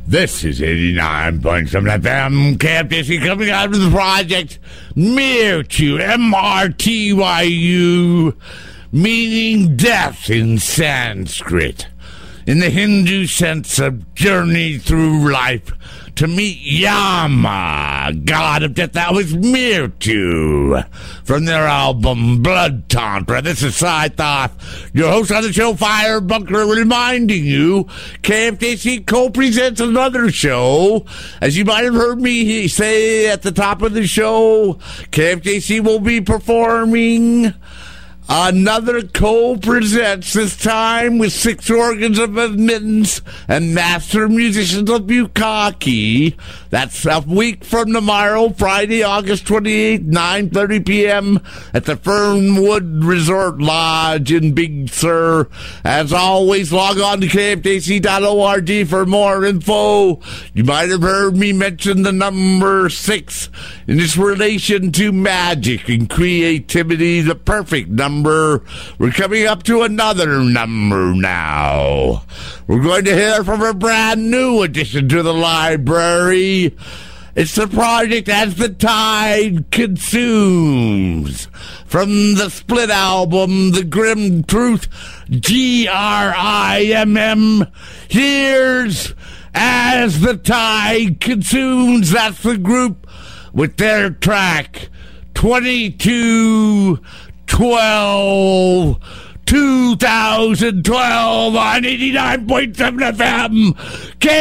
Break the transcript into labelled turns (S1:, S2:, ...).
S1: This is 89.7 FM, KFTC, coming out of the project Myrtyu, M-R-T-Y-U, meaning death in Sanskrit. In the Hindu sense of journey through life to meet Yama, god of death. That was Myrtyu from their album Blood Tantra. This is Cy Thoth, your host on the show, Fire Bunker, reminding you KFTC co-presents another show. As you might have heard me say at the top of the show, KFTC will be performing another co-presents, this time with Six Organs of Admittance and Master Musicians of Bukkake. That's a week from tomorrow, Friday, August 28th, 9:30 p.m. at the Fernwood Resort Lodge in Big Sur. As always, log on to KFTC.org for more info. You might have heard me mention the number 6 in its relation to magic and creativity, the perfect number. We're coming up to another number now. We're going to hear from a brand new addition to the library. It's the project As the Tide Consumes. From the split album, The Grim Truth, Grimm. Here's As the Tide Consumes. That's the group with their track 2012 on 89.7 FM.